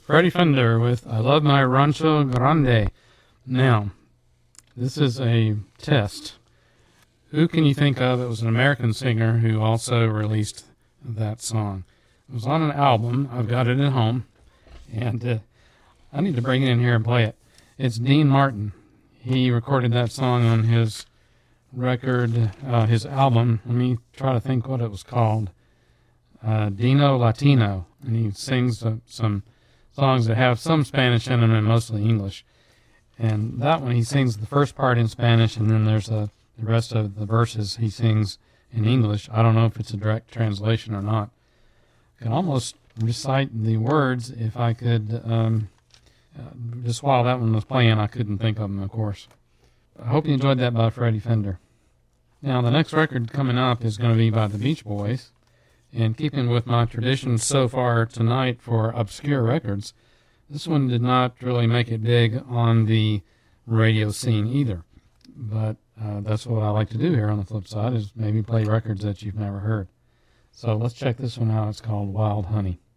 Freddie Fender with I Love My Rancho Grande. Now, this is a test. Who can you think of? It was an American singer who also released that song. It was on an album. I've got it at home, and I need to bring it in here and play it. It's Dean Martin. He recorded that song on his record, his album. Let me try to think what it was called. Dino Latino. And he sings some songs that have some Spanish in them and mostly English. And that one, he sings the first part in Spanish, and then there's the rest of the verses he sings in English. I don't know if it's a direct translation or not. I can almost recite the words if I could. Just while that one was playing, I couldn't think of them, of course. I hope you enjoyed that by Freddie Fender. Now, the next record coming up is going to be by the Beach Boys. And keeping with my tradition so far tonight for obscure records, this one did not really make it big on the radio scene either. But that's what I like to do here on the flip side, is maybe play records that you've never heard. So let's check this one out. It's called Wild Honey.